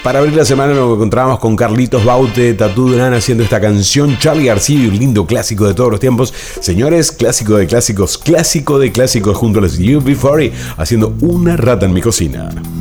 Para abrir la semana nos encontramos con Carlitos Baute, Tatú Duran haciendo esta canción, Charly García y un lindo clásico de todos los tiempos. Señores, clásico de clásicos junto a los UB40 haciendo Una rata en mi cocina.